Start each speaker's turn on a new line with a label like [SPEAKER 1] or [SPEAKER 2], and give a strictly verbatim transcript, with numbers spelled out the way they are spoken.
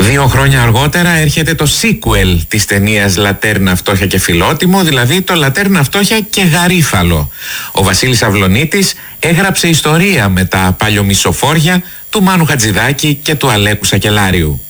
[SPEAKER 1] Δύο χρόνια αργότερα έρχεται το sequel της ταινίας Λατέρνα, Φτώχεια και Φιλότιμο, δηλαδή το Λατέρνα, Φτώχεια και Γαρίφαλο. Ο Βασίλης Αυλωνίτης έγραψε ιστορία με τα παλιομισοφόρια του Μάνου Χατζηδάκη και του Αλέκου Σακελάριου.